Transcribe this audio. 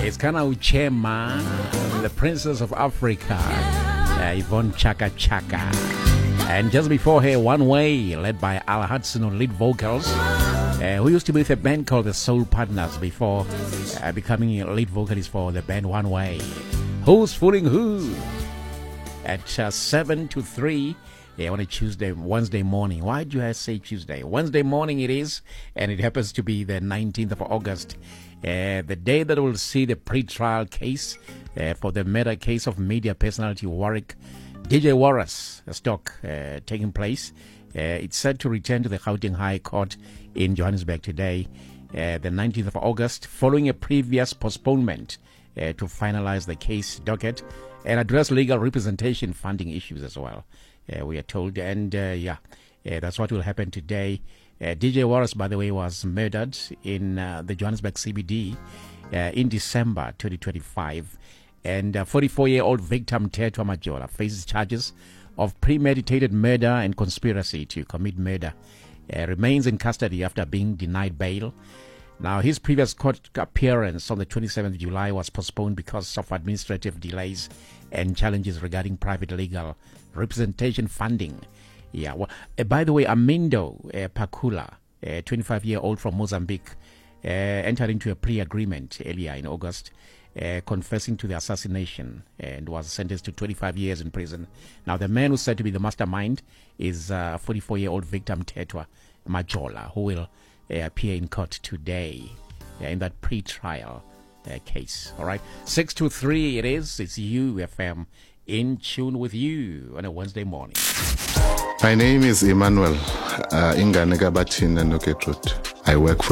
It's Kana Uchema, the Princess of Africa, Yvonne Chaka Chaka. And just before her, One Way, led by Al Hudson on lead vocals, who used to be with a band called the Soul Partners before becoming a lead vocalist for the band One Way. Who's Fooling Who? At 7 to 3 on a Wednesday morning. Why do I say Tuesday? Wednesday morning it is, and it happens to be the 19th of August, the day that will see the pre-trial case for the murder case of media personality Warwick DJ Wallace Stock taking place. It's set to return to the Gauteng High Court in Johannesburg today, the 19th of August, following a previous postponement to finalize the case docket and address legal representation funding issues as well, we are told. And that's what will happen today. DJ Wallace, by the way, was murdered in the Johannesburg CBD in December 2025. And 44-year-old victim Tetwa Majola faces charges of premeditated murder and conspiracy to commit murder. Remains in custody after being denied bail. Now, his previous court appearance on the 27th of July was postponed because of administrative delays and challenges regarding private legal representation funding. Yeah, well, by the way, Amindo Pakula, a 25-year-old from Mozambique, entered into a plea agreement earlier in August, confessing to the assassination, and was sentenced to 25 years in prison. Now, the man who's said to be the mastermind is 44-year-old victim Tetwa Majola, who will appear in court today in that pre-trial case. All right, 6 to 3 it is. It's UFM in tune with you on a Wednesday morning. My name is Emmanuel Inganega Batin and I work for